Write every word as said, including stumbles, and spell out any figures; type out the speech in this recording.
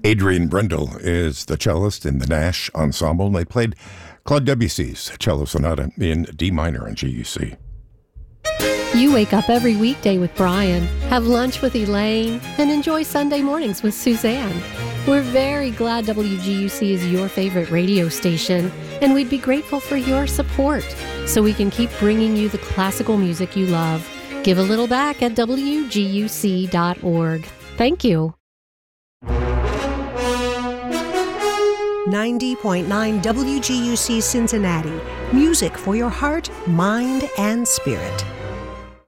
Adrian Brendel is the cellist in the Nash Ensemble. And they played Claude Debussy's Cello Sonata in D minor in G U C. You wake up every weekday with Brian, have lunch with Elaine, and enjoy Sunday mornings with Suzanne. We're very glad W G U C is your favorite radio station, and we'd be grateful for your support so we can keep bringing you the classical music you love. Give a little back at W G U C dot org. Thank you. ninety point nine W G U C Cincinnati. Music for your heart, mind, and spirit.